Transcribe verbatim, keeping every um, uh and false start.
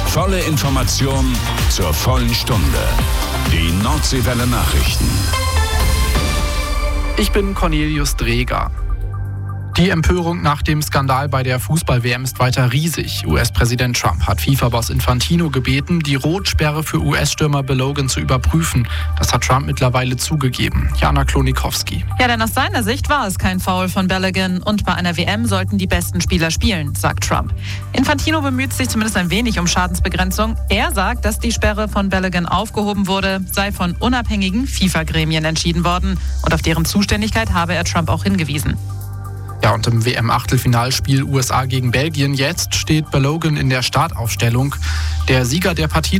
Volle Information zur vollen Stunde. Die Nordseewelle Nachrichten. Ich bin Cornelius Dreger. Die Empörung nach dem Skandal bei der Fußball-W M ist weiter riesig. U S-Präsident Trump hat FIFA-Boss Infantino gebeten, die Rotsperre für U S-Stürmer Balogun zu überprüfen. Das hat Trump mittlerweile zugegeben. Jana Klonikowski. Ja, denn aus seiner Sicht war es kein Foul von Balogun und bei einer W M sollten die besten Spieler spielen, sagt Trump. Infantino bemüht sich zumindest ein wenig um Schadensbegrenzung. Er sagt, dass die Sperre von Balogun aufgehoben wurde, sei von unabhängigen FIFA-Gremien entschieden worden und auf deren Zuständigkeit habe er Trump auch hingewiesen. Ja, und im W M-Achtelfinalspiel U S A gegen Belgien jetzt steht Balogun in der Startaufstellung. Der Sieger der Partie